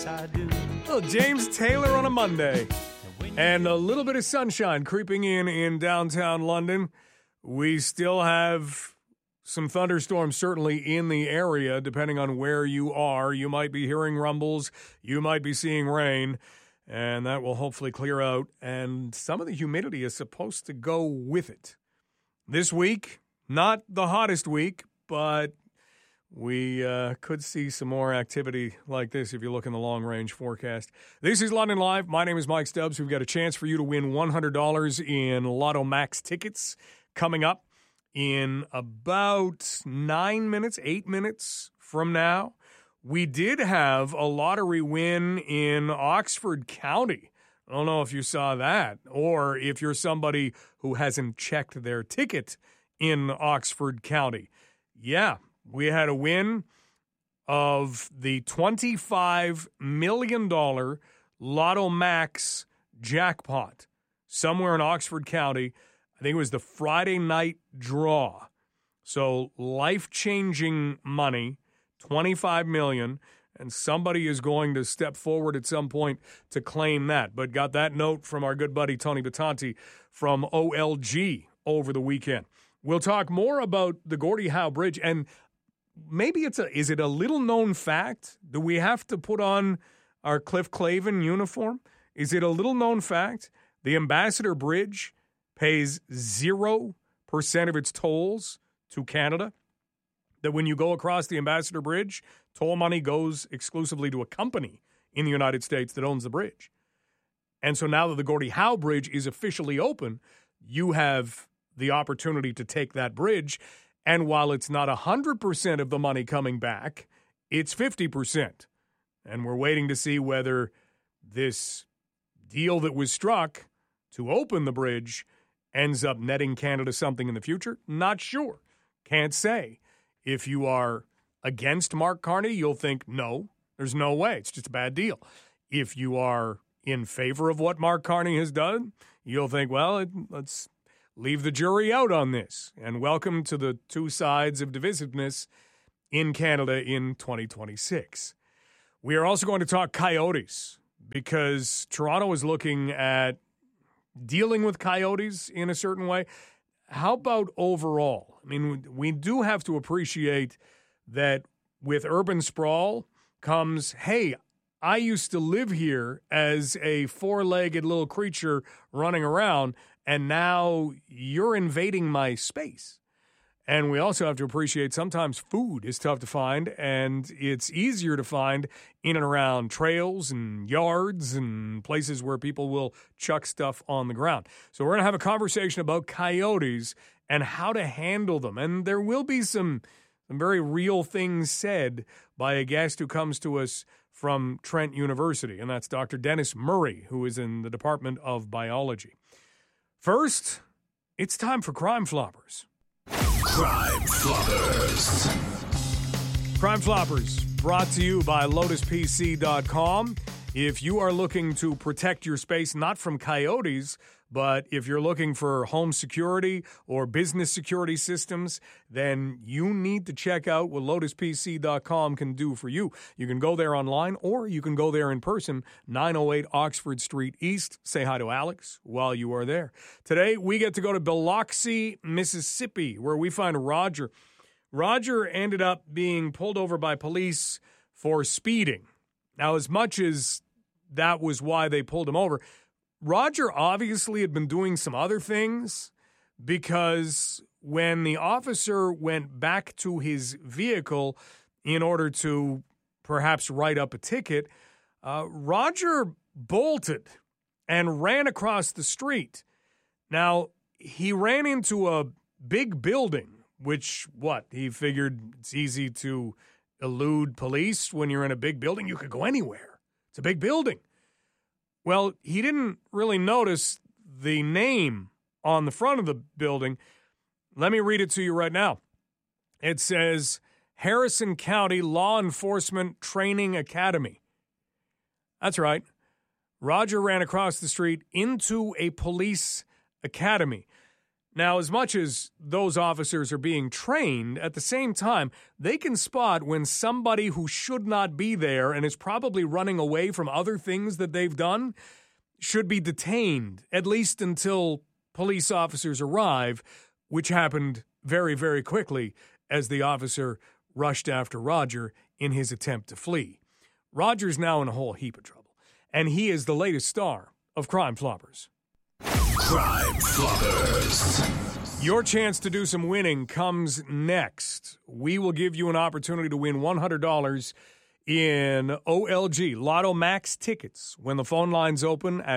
yes I do. Well, James Taylor on a Monday. And a little bit of sunshine creeping in downtown London. We still have some thunderstorms certainly in the area, depending on where you are. You might be hearing rumbles. You might be seeing rain. And that will hopefully clear out. And some of the humidity is supposed to go with it. This week, not the hottest week, but we could see some more activity like this if you look in the long-range forecast. This is London Live. My name is Mike Stubbs. We've got a chance for you to win $100 in Lotto Max tickets coming up in about 8 minutes from now. We did have a lottery win in Oxford County. I don't know if you saw that, or if you're somebody who hasn't checked their ticket in Oxford County. Yeah. We had a win of the $25 million Lotto Max jackpot somewhere in Oxford County. I think it was the Friday night draw. So life-changing money, $25 million, and somebody is going to step forward at some point to claim that. But got that note from our good buddy Tony Battanti from OLG over the weekend. We'll talk more about the Gordie Howe Bridge, and maybe is it a little known fact? Do we have to put on our Cliff Clavin uniform? Is it a little known fact? The Ambassador Bridge pays 0% of its tolls to Canada. That when you go across the Ambassador Bridge, toll money goes exclusively to a company in the United States that owns the bridge. And so now that the Gordie Howe Bridge is officially open, you have the opportunity to take that bridge. And while it's not 100% of the money coming back, it's 50%. And we're waiting to see whether this deal that was struck to open the bridge ends up netting Canada something in the future. Not sure. Can't say. If you are against Mark Carney, you'll think, no, there's no way. It's just a bad deal. If you are in favor of what Mark Carney has done, you'll think, well, let's leave the jury out on this. And welcome to the two sides of divisiveness in Canada in 2026. We are also going to talk coyotes because Toronto is looking at dealing with coyotes in a certain way. How about overall? I mean, we do have to appreciate that with urban sprawl comes, hey, I used to live here as a four-legged little creature running around, and now you're invading my space. And we also have to appreciate sometimes food is tough to find, and it's easier to find in and around trails and yards and places where people will chuck stuff on the ground. So we're going to have a conversation about coyotes and how to handle them. And there will be some very real things said by a guest who comes to us from Trent University, and that's Dr. Dennis Murray, who is in the Department of Biology. First, it's time for Crime Floppers. Crime Floppers. Crime Floppers, brought to you by LotusPC.com. If you are looking to protect your space, not from coyotes, but if you're looking for home security or business security systems, then you need to check out what LotusPC.com can do for you. You can go there online or you can go there in person, 908 Oxford Street East. Say hi to Alex while you are there. Today, we get to go to Biloxi, Mississippi, where we find Roger. Roger ended up being pulled over by police for speeding. Now, as much as that was why they pulled him over, Roger obviously had been doing some other things, because when the officer went back to his vehicle in order to perhaps write up a ticket, Roger bolted and ran across the street. Now, he ran into a big building, which, he figured it's easy to elude police when you're in a big building. You could go anywhere. It's a big building. Well, he didn't really notice the name on the front of the building. Let me read it to you right now. It says Harrison County Law Enforcement Training Academy. That's right. Roger ran across the street into a police academy. Now, as much as those officers are being trained, at the same time, they can spot when somebody who should not be there and is probably running away from other things that they've done should be detained, at least until police officers arrive, which happened very, very quickly as the officer rushed after Roger in his attempt to flee. Roger's now in a whole heap of trouble, and he is the latest star of Crime Floppers. Crime Floppers. Your chance to do some winning comes next. We will give you an opportunity to win $100 in OLG Lotto Max tickets when the phone lines open at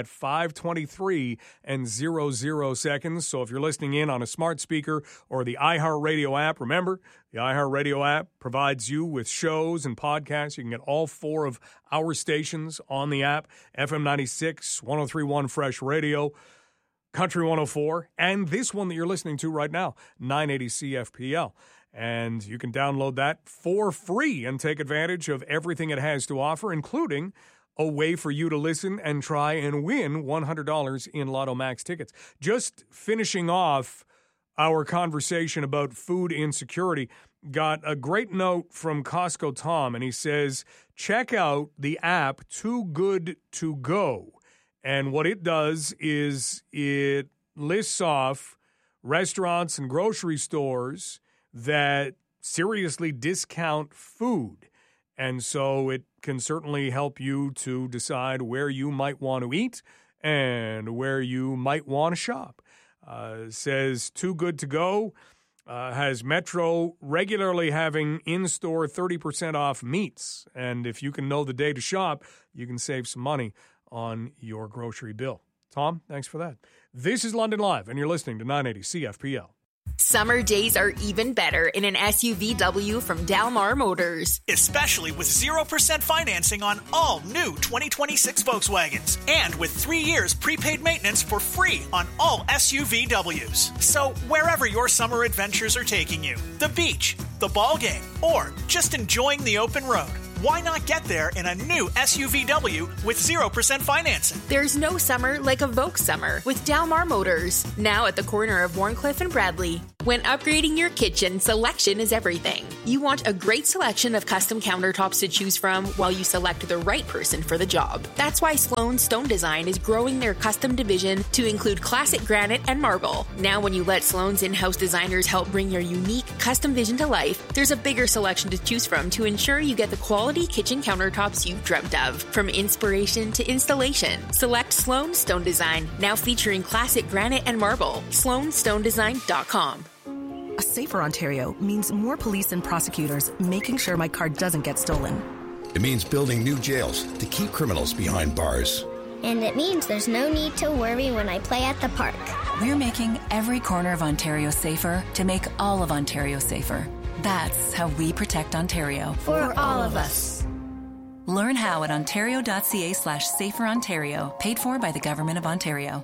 5:23 and 00 seconds. So if you're listening in on a smart speaker or the iHeartRadio app, remember, the iHeartRadio app provides you with shows and podcasts. You can get all 4 of our stations on the app, FM 96, 103.1 Fresh Radio, Country 104, and this one that you're listening to right now, 980 CFPL. And you can download that for free and take advantage of everything it has to offer, including a way for you to listen and try and win $100 in Lotto Max tickets. Just finishing off our conversation about food insecurity, got a great note from Costco Tom, and he says, check out the app Too Good To Go. And what it does is it lists off restaurants and grocery stores that seriously discount food. And so it can certainly help you to decide where you might want to eat and where you might want to shop. Says Too Good To Go has Metro regularly having in-store 30% off meats. And if you can know the day to shop, you can save some money on your grocery bill. Tom, thanks for that. This is London Live, and you're listening to 980 CFPL. Summer days are even better in an SUVW from Dalmar Motors. Especially with 0% financing on all new 2026 Volkswagens. And with 3 years prepaid maintenance for free on all SUVWs. So wherever your summer adventures are taking you, the beach, the ball game, or just enjoying the open road, why not get there in a new SUVW with 0% financing? There's no summer like a Volks summer with Dalmar Motors. Now at the corner of Warncliffe and Bradley. When upgrading your kitchen, selection is everything. You want a great selection of custom countertops to choose from while you select the right person for the job. That's why Sloan Stone Design is growing their custom division to include classic granite and marble. Now when you let Sloan's in-house designers help bring your unique custom vision to life, there's a bigger selection to choose from to ensure you get the quality kitchen countertops you've dreamt of. From inspiration to installation, select Sloan Stone Design, now featuring classic granite and marble. SloanStoneDesign.com. A safer Ontario means more police and prosecutors making sure my car doesn't get stolen. It means building new jails to keep criminals behind bars. And it means there's no need to worry when I play at the park. We're making every corner of Ontario safer to make all of Ontario safer. That's how we protect Ontario. For all of us. Learn how at ontario.ca/saferontario, paid for by the Government of Ontario.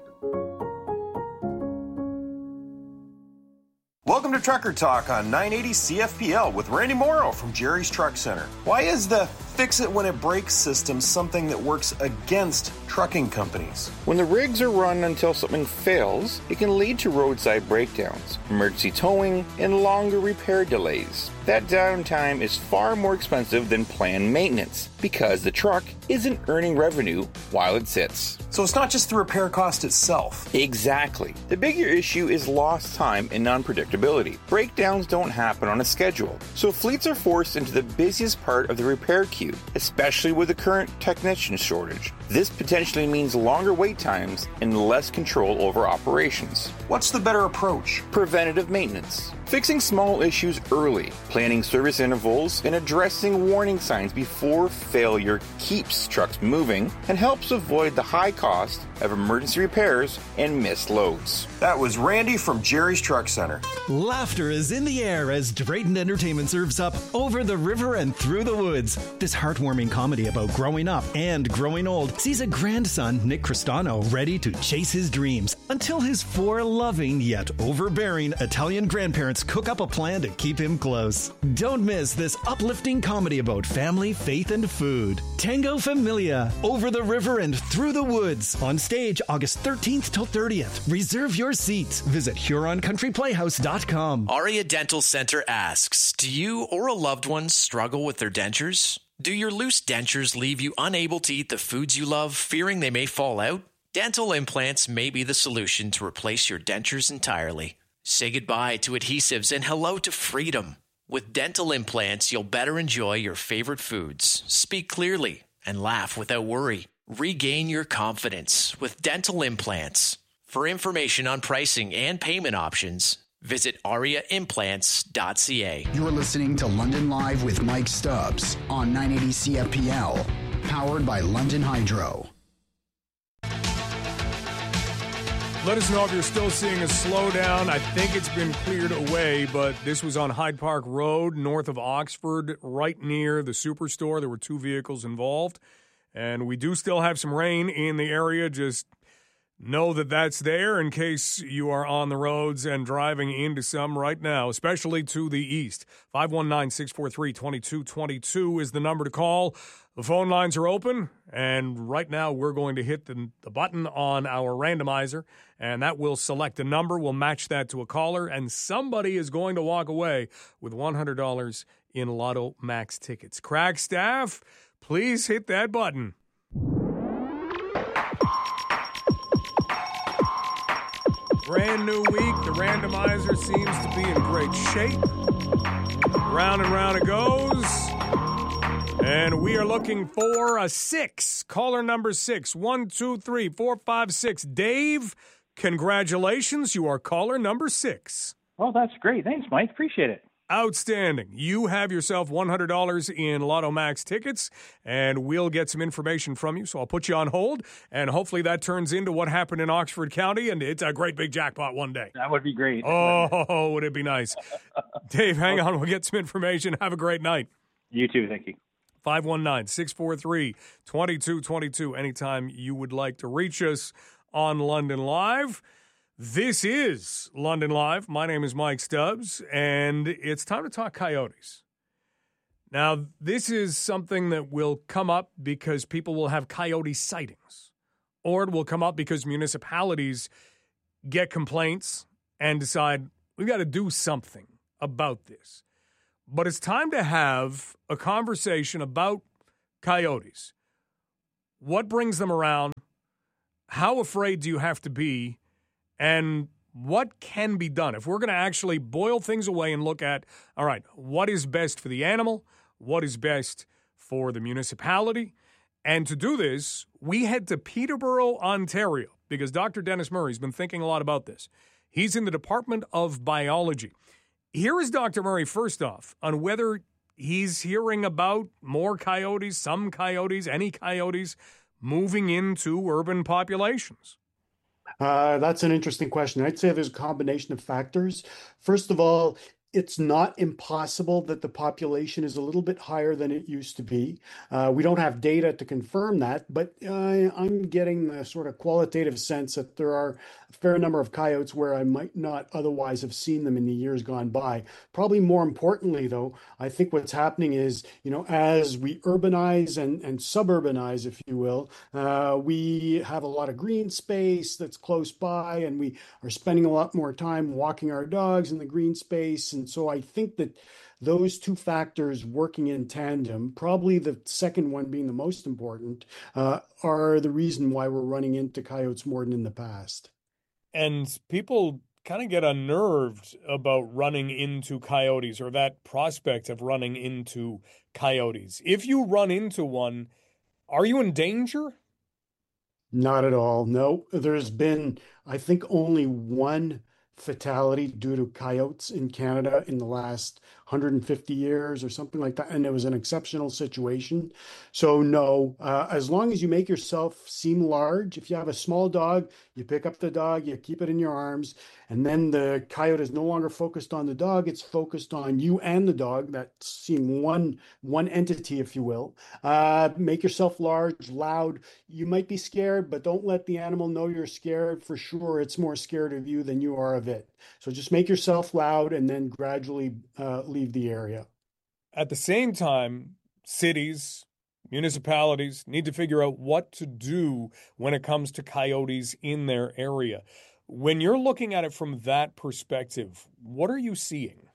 Welcome to Trucker Talk on 980 CFPL with Randy Morrow from Jerry's Truck Center. Why is the fix-it-when-it-breaks system something that works against trucking companies? When the rigs are run until something fails, it can lead to roadside breakdowns, emergency towing, and longer repair delays. That downtime is far more expensive than planned maintenance because the truck isn't earning revenue while it sits. So it's not just the repair cost itself. Exactly. The bigger issue is lost time and unpredictability. Breakdowns don't happen on a schedule, so fleets are forced into the busiest part of the repair queue, especially with the current technician shortage. This potentially means longer wait times and less control over operations. What's the better approach? Preventative maintenance. Fixing small issues early, planning service intervals, and addressing warning signs before failure keeps trucks moving and helps avoid the high cost of emergency repairs and missed loads. That was Randy from Jerry's Truck Center. Laughter is in the air as Drayton Entertainment serves up Over the River and Through the Woods. This heartwarming comedy about growing up and growing old sees a grandson, Nick Cristano, ready to chase his dreams until his 4 loving yet overbearing Italian grandparents parents cook up a plan to keep him close. Don't miss this uplifting comedy about family, faith, and food. Tango Familia, Over the River and Through the Woods. On stage August 13th till 30th. Reserve your seats. Visit HuronCountryPlayhouse.com. Aria Dental Center asks, do you or a loved one struggle with their dentures? Do your loose dentures leave you unable to eat the foods you love, fearing they may fall out? Dental implants may be the solution to replace your dentures entirely. Say goodbye to adhesives and hello to freedom. With dental implants, you'll better enjoy your favorite foods, speak clearly, and laugh without worry. Regain your confidence with dental implants. For information on pricing and payment options, visit ariaimplants.ca. You're listening to London Live with Mike Stubbs on 980 CFPL, powered by London Hydro. Let us know if you're still seeing a slowdown. I think it's been cleared away, but this was on Hyde Park Road, north of Oxford, right near the Superstore. There were 2 vehicles involved, and we do still have some rain in the area. Just know that that's there in case you are on the roads and driving into some right now, especially to the east. 519-643-2222 is the number to call. The phone lines are open, and right now we're going to hit the button on our randomizer, and that will select a number. We'll match that to a caller, and somebody is going to walk away with $100 in Lotto Max tickets. Crack staff, please hit that button. Brand new week. The randomizer seems to be in great shape. Round and round it goes. And we are looking for a 6. Caller number 6. 1, 2, 3, 4, 5, 6. Dave, congratulations. You are caller number 6. Oh, that's great. Thanks, Mike. Appreciate it. Outstanding. You have yourself $100 in Lotto Max tickets, and we'll get some information from you. So I'll put you on hold, and hopefully that turns into what happened in Oxford County, and it's a great big jackpot one day. That would be great. Oh, would it be nice. Dave, hang on. We'll get some information. Have a great night. You too. Thank you. 519-643-2222. Anytime you would like to reach us on London Live. This is London Live. My name is Mike Stubbs, and it's time to talk coyotes. Now, this is something that will come up because people will have coyote sightings, or it will come up because municipalities get complaints and decide, we've got to do something about this. But it's time to have a conversation about coyotes. What brings them around? How afraid do you have to be? And what can be done? If we're going to actually boil things away and look at, all right, what is best for the animal? What is best for the municipality? And to do this, we head to Peterborough, Ontario, because Dr. Dennis Murray's been thinking a lot about this. He's in the Department of Biology. Here is Dr. Murray, first off, on whether he's hearing about more coyotes, some coyotes, any coyotes moving into urban populations. That's an interesting question. I'd say there's a combination of factors. First of all, it's not impossible that the population is a little bit higher than it used to be. We don't have data to confirm that, but I'm getting the sort of qualitative sense that there are a fair number of coyotes where I might not otherwise have seen them in the years gone by. Probably more importantly, though, I think what's happening is, as we urbanize and suburbanize, if you will, we have a lot of green space that's close by, and we are spending a lot more time walking our dogs in the green space. And so I think that those two factors working in tandem, probably the second one being the most important, are the reason why we're running into coyotes more than in the past. And people kind of get unnerved about running into coyotes or that prospect of running into coyotes. If you run into one, are you in danger? Not at all. No, there's been, I think, only one fatality due to coyotes in Canada in the last 150 years or something like that. And it was an exceptional situation. So no, as long as you make yourself seem large, if you have a small dog, you pick up the dog, you keep it in your arms, and then the coyote is no longer focused on the dog, it's focused on you and the dog. That's seeing one entity, if you will. Make yourself large, loud. You might be scared, but don't let the animal know you're scared. For sure, it's more scared of you than you are of it. So just make yourself loud and then gradually leave the area. At the same time, cities, municipalities need to figure out what to do when it comes to coyotes in their area. When you're looking at it from that perspective, what are you seeing?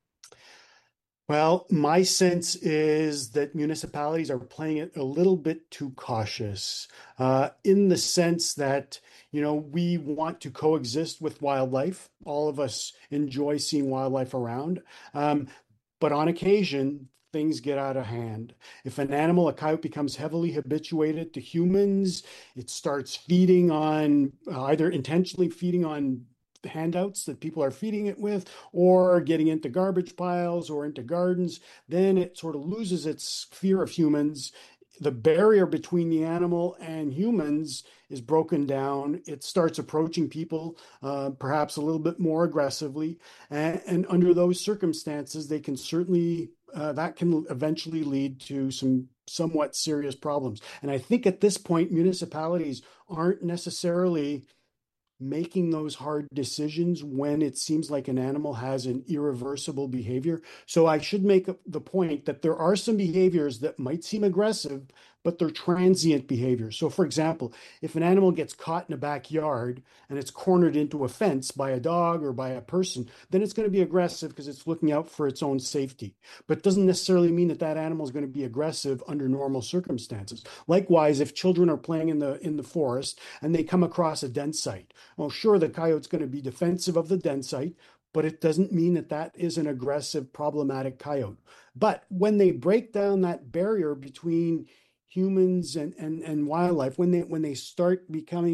Well, my sense is that municipalities are playing it a little bit too cautious, in the sense that, we want to coexist with wildlife. All of us enjoy seeing wildlife around. But on occasion, things get out of hand. If an animal, a coyote, becomes heavily habituated to humans, it starts feeding on, either intentionally feeding on handouts that people are feeding it with, or getting into garbage piles or into gardens, then it sort of loses its fear of humans. The barrier between the animal and humans is broken down. It starts approaching people, perhaps a little bit more aggressively. And under those circumstances, they can certainly, that can eventually lead to some somewhat serious problems. And I think at this point, municipalities aren't necessarily making those hard decisions when it seems like an animal has an irreversible behavior. So I should make the point that there are some behaviors that might seem aggressive, but they're transient behaviors. So for example, if an animal gets caught in a backyard and it's cornered into a fence by a dog or by a person, then it's going to be aggressive because it's looking out for its own safety. But it doesn't necessarily mean that that animal is going to be aggressive under normal circumstances. Likewise, if children are playing in the forest and they come across a den site, well, sure, the coyote's going to be defensive of the den site, but it doesn't mean that that is an aggressive, problematic coyote. But when they break down that barrier between humans and wildlife, when they start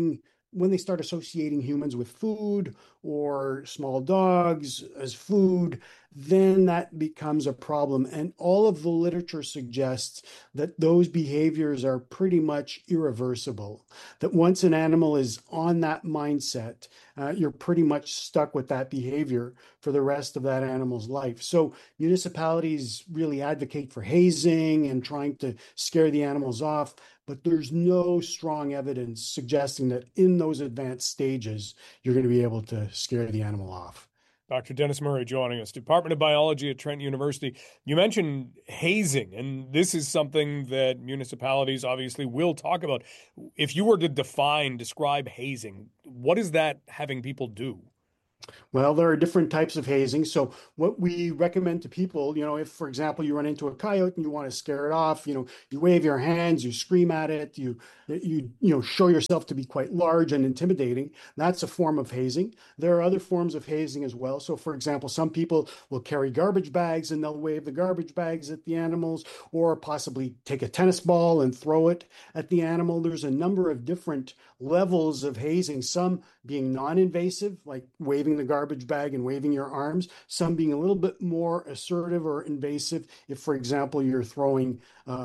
associating humans with food or small dogs as food, then that becomes a problem. And all of the literature suggests that those behaviors are pretty much irreversible, that once an animal is on that mindset, you're pretty much stuck with that behavior for the rest of that animal's life. So municipalities really advocate for hazing and trying to scare the animals off, but there's no strong evidence suggesting that in those advanced stages, you're going to be able to scare the animal off. Dr. Dennis Murray joining us, Department of Biology at Trent University. You mentioned hazing, and this is something that municipalities obviously will talk about. If you were to describe hazing, what is that having people do? Well, there are different types of hazing. So what we recommend to people, if, for example, you run into a coyote and you want to scare it off, you wave your hands, you scream at it, you show yourself to be quite large and intimidating. That's a form of hazing. There are other forms of hazing as well. So, for example, some people will carry garbage bags and they'll wave the garbage bags at the animals, or possibly take a tennis ball and throw it at the animal. There's a number of different levels of hazing, some being non-invasive, like waving the garbage bag and waving your arms, some being a little bit more assertive or invasive if, for example, you're throwing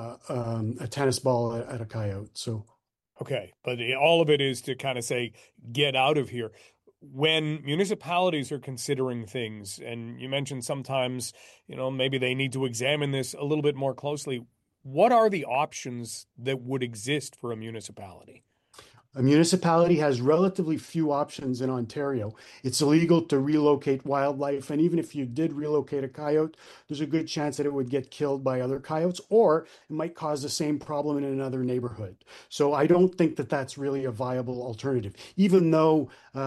a tennis ball at a coyote. So, okay, but all of it is to kind of say, get out of here. When municipalities are considering things, and you mentioned sometimes, maybe they need to examine this a little bit more closely, what are the options that would exist for a municipality? A municipality has relatively few options in Ontario. It's illegal to relocate wildlife, and even if you did relocate a coyote, there's a good chance that it would get killed by other coyotes, or it might cause the same problem in another neighborhood. So I don't think that that's really a viable alternative, even though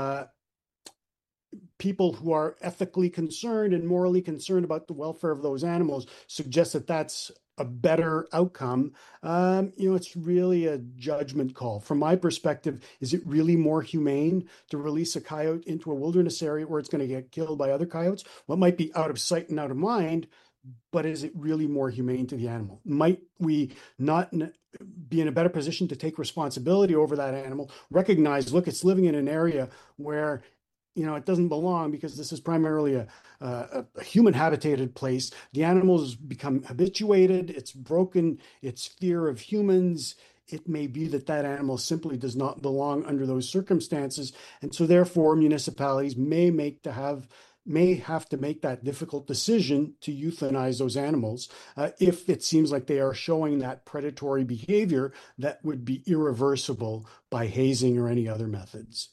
people who are ethically concerned and morally concerned about the welfare of those animals suggest that that's a better outcome. It's really a judgment call. From my perspective, is it really more humane to release a coyote into a wilderness area where it's going to get killed by other coyotes? Well, it might be out of sight and out of mind, but is it really more humane to the animal? Might we not be in a better position to take responsibility over that animal, recognize, look, it's living in an area where it doesn't belong because this is primarily a human habitated place. The animals become habituated. It's broken its fear of humans. It may be that that animal simply does not belong under those circumstances. And so therefore, municipalities may have to make that difficult decision to euthanize those animals if it seems like they are showing that predatory behavior that would be irreversible by hazing or any other methods.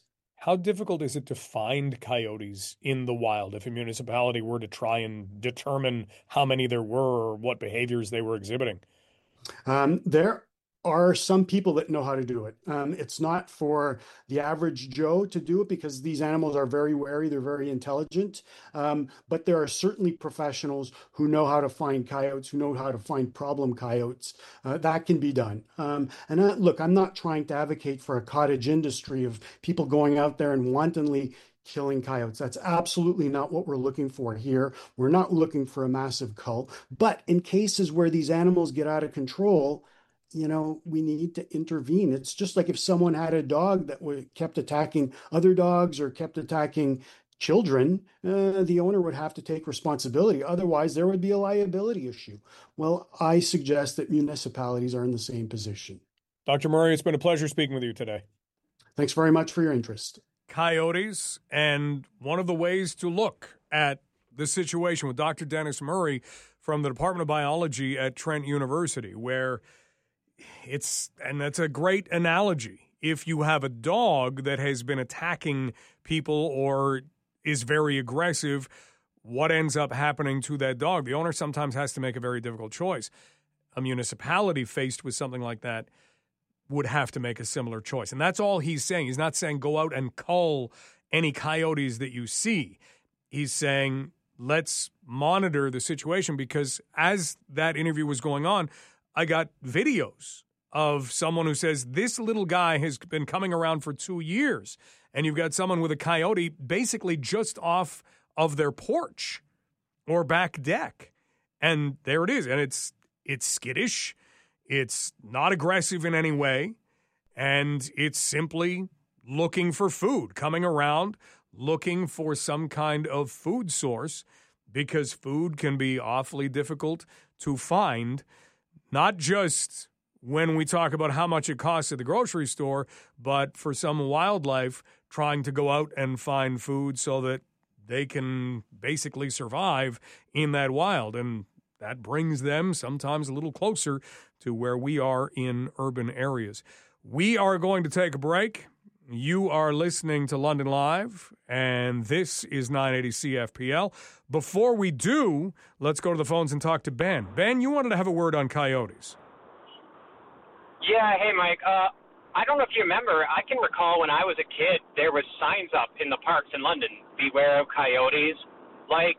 how difficult is it to find coyotes in the wild if a municipality were to try and determine how many there were or what behaviors they were exhibiting? There are some people that know how to do it. It's not for the average Joe to do it because these animals are very wary, they're very intelligent. But there are certainly professionals who know how to find coyotes, who know how to find problem coyotes. That can be done. Look, I'm not trying to advocate for a cottage industry of people going out there and wantonly killing coyotes. That's absolutely not what we're looking for here. We're not looking for a massive cull. But in cases where these animals get out of control, we need to intervene. It's just like if someone had a dog that kept attacking other dogs or kept attacking children, the owner would have to take responsibility. Otherwise, there would be a liability issue. Well, I suggest that municipalities are in the same position. Dr. Murray, it's been a pleasure speaking with you today. Thanks very much for your interest. Coyotes, and one of the ways to look at the situation with Dr. Dennis Murray from the Department of Biology at Trent University, where and that's a great analogy. If you have a dog that has been attacking people or is very aggressive, what ends up happening to that dog? The owner sometimes has to make a very difficult choice. A municipality faced with something like that would have to make a similar choice. And that's all he's saying. He's not saying go out and cull any coyotes that you see. He's saying let's monitor the situation, because as that interview was going on, I got videos of someone who says this little guy has been coming around for 2 years, and you've got someone with a coyote basically just off of their porch or back deck. And there it is. And it's skittish. It's not aggressive in any way. And it's simply looking for food, coming around, looking for some kind of food source, because food can be awfully difficult to find, not just when we talk about how much it costs at the grocery store, but for some wildlife trying to go out and find food so that they can basically survive in that wild. And that brings them sometimes a little closer to where we are in urban areas. We are going to take a break. You are listening to London Live, and this is 980 CFPL. Before we do, let's go to the phones and talk to Ben. Ben, you wanted to have a word on coyotes. Yeah, hey, Mike. I don't know if you remember, I can recall when I was a kid, there was signs up in the parks in London, beware of coyotes. Like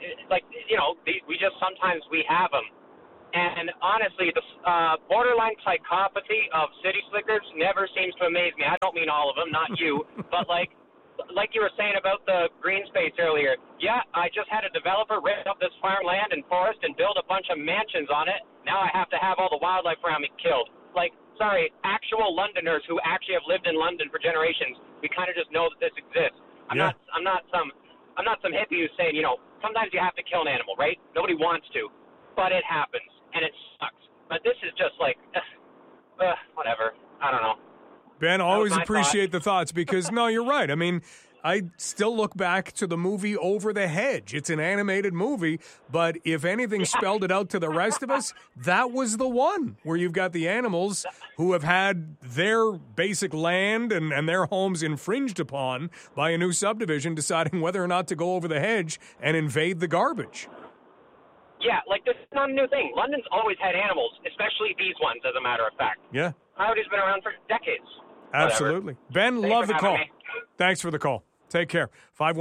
sometimes we have them. And honestly, the borderline psychopathy of city slickers never seems to amaze me. I don't mean all of them, not you, but like you were saying about the green space earlier. Yeah, I just had a developer rip up this farmland and forest and build a bunch of mansions on it. Now I have to have all the wildlife around me killed. Actual Londoners who actually have lived in London for generations, we kind of just know that this exists. I'm not some hippie who's saying, sometimes you have to kill an animal, right? Nobody wants to, but it happens and it sucks. But this is just whatever. I don't know. Ben, always appreciate the thoughts, because no, you're right. I mean, I still look back to the movie Over the Hedge. It's an animated movie, but if anything spelled it out to the rest of us, that was the one where you've got the animals who have had their basic land and their homes infringed upon by a new subdivision deciding whether or not to go over the hedge and invade the garbage. Yeah, this is not a new thing. London's always had animals, especially these ones, as a matter of fact. Yeah. Coyotes been around for decades. Absolutely. Whatever. Ben, love the call. Thanks for the call. Take care.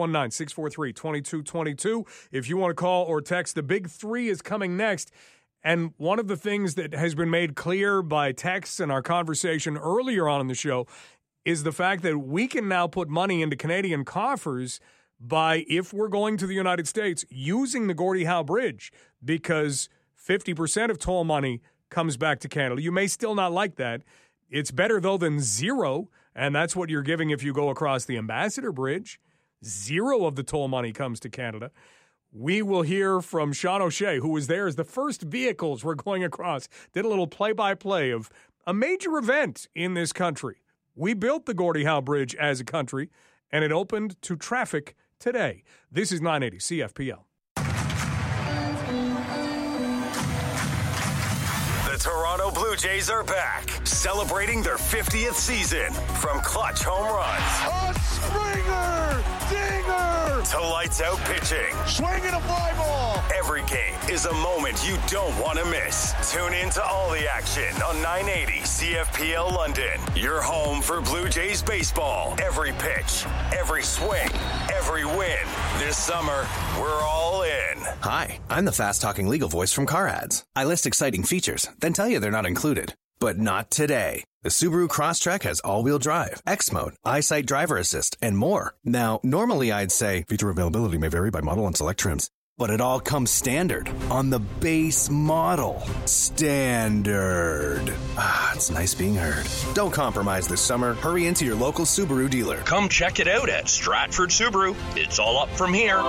519-643-2222. If you want to call or text, the Big Three is coming next. And one of the things that has been made clear by texts and our conversation earlier on in the show is the fact that we can now put money into Canadian coffers by, if we're going to the United States, using the Gordie Howe Bridge, because 50% of toll money comes back to Canada. You may still not like that. It's better, though, than zero. And that's what you're giving if you go across the Ambassador Bridge. 0 of the toll money comes to Canada. We will hear from Sean O'Shea, who was there as the first vehicles were going across, did a little play-by-play of a major event in this country. We built the Gordie Howe Bridge as a country, and it opened to traffic today. This is 980 CFPL. The Toronto Blue Jays are back, celebrating their 50th season. From clutch home runs, a Springer, dinger, to lights out pitching, swinging a fly ball. Every game is a moment you don't want to miss. Tune in to all the action on 980 CFPL London. Your home for Blue Jays baseball. Every pitch, every swing, every win. This summer, we're all in. Hi, I'm the fast-talking legal voice from Car Ads. I list exciting features, then tell you they're not included. But not today. The Subaru Crosstrek has all-wheel drive, X-Mode, EyeSight driver assist, and more. Now, normally I'd say feature availability may vary by model and select trims. But it all comes standard on the base model. Standard. Ah, it's nice being heard. Don't compromise this summer. Hurry into your local Subaru dealer. Come check it out at Stratford Subaru. It's all up from here.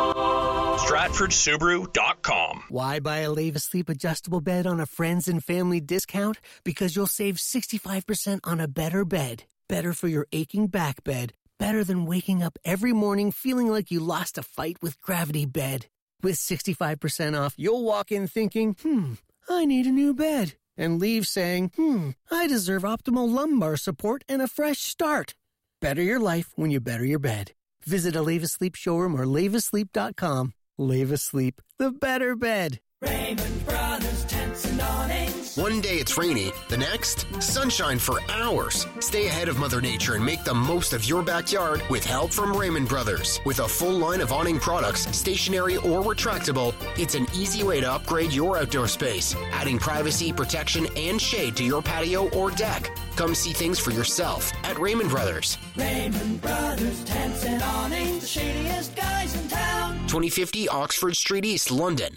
StratfordSubaru.com. Why buy a Leave Asleep adjustable bed on a friends and family discount? Because you'll save 65% on a better bed. Better for your aching back bed. Better than waking up every morning feeling like you lost a fight with Gravity Bed. With 65% off, you'll walk in thinking, I need a new bed. And leave saying, I deserve optimal lumbar support and a fresh start. Better your life when you better your bed. Visit a Leave Asleep showroom or leaveasleep.com. Leave Asleep, the better bed. Raymond Brothers Tents and Awnings. One day it's rainy, the next, sunshine for hours. Stay ahead of Mother Nature and make the most of your backyard with help from Raymond Brothers. With a full line of awning products, stationary or retractable, it's an easy way to upgrade your outdoor space, adding privacy, protection, and shade to your patio or deck. Come see things for yourself at Raymond Brothers. Raymond Brothers Tents and Awnings, the shadiest guys in town. 2050 Oxford Street East, London.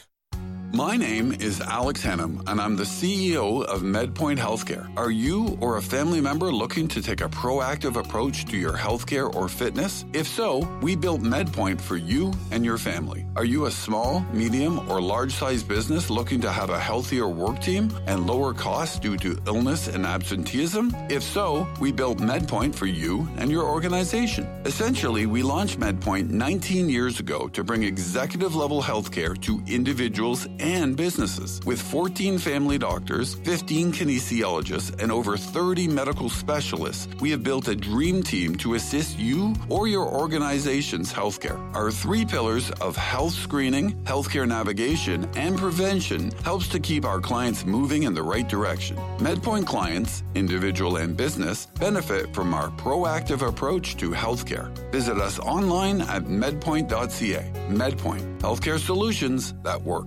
My name is Alex Hannum, and I'm the CEO of MedPoint Healthcare. Are you or a family member looking to take a proactive approach to your healthcare or fitness? If so, we built MedPoint for you and your family. Are you a small, medium, or large-sized business looking to have a healthier work team and lower costs due to illness and absenteeism? If so, we built MedPoint for you and your organization. Essentially, we launched MedPoint 19 years ago to bring executive-level healthcare to individuals and businesses. With 14 family doctors, 15 kinesiologists, and over 30 medical specialists, we have built a dream team to assist you or your organization's healthcare. Our 3 pillars of health screening, healthcare navigation, and prevention helps to keep our clients moving in the right direction. MedPoint clients, individual and business, benefit from our proactive approach to healthcare. Visit us online at medpoint.ca. MedPoint, healthcare solutions that work.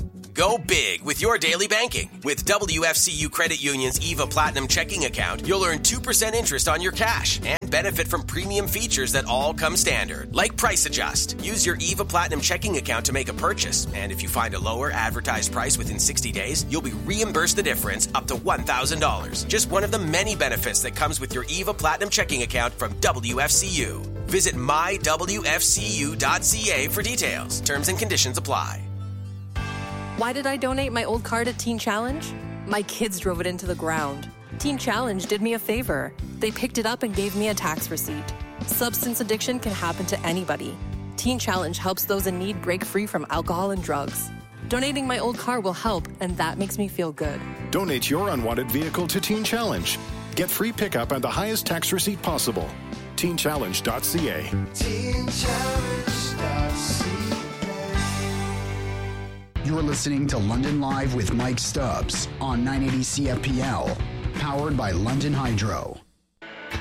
Go big with your daily banking. With WFCU Credit Union's EVA Platinum checking account, you'll earn 2% interest on your cash and benefit from premium features that all come standard, like Price Adjust. Use your EVA Platinum checking account to make a purchase, and if you find a lower advertised price within 60 days, you'll be reimbursed the difference up to $1,000. Just one of the many benefits that comes with your EVA Platinum checking account from WFCU. Visit mywfcu.ca for details. Terms and conditions apply. Why did I donate my old car to Teen Challenge? My kids drove it into the ground. Teen Challenge did me a favor. They picked it up and gave me a tax receipt. Substance addiction can happen to anybody. Teen Challenge helps those in need break free from alcohol and drugs. Donating my old car will help, and that makes me feel good. Donate your unwanted vehicle to Teen Challenge. Get free pickup and the highest tax receipt possible. TeenChallenge.ca. TeenChallenge.ca. You're listening to London Live with Mike Stubbs on 980 CFPL, powered by London Hydro.